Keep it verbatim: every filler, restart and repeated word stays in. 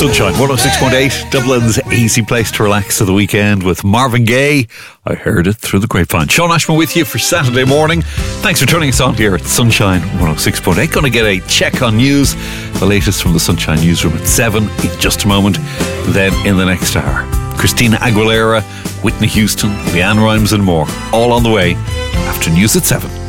Sunshine one oh six point eight, Dublin's easy place to relax to the weekend with Marvin Gaye. I heard it through the grapevine. Sean Ashman with you for Saturday morning. Thanks for turning us on here at Sunshine one oh six point eight. Going to get a check on news, the latest from the Sunshine newsroom at seven in just a moment. Then in the next hour, Christina Aguilera, Whitney Houston, Leanne Rimes and more. All on the way after news at seven.